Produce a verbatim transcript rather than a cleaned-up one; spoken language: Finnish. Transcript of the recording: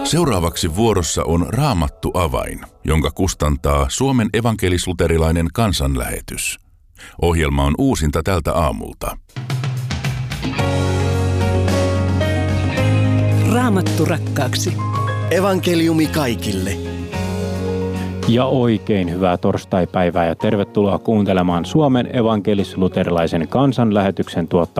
Seuraavaksi vuorossa on Raamattu avain, jonka kustantaa Suomen evankelis-luterilainen kansanlähetys. Ohjelma on uusinta tältä aamulta. Raamattu rakkaaksi. Evankeliumi kaikille. Ja oikein hyvää torstaipäivää ja tervetuloa kuuntelemaan Suomen evankelis-luterilaisen kansanlähetyksen tuottamaa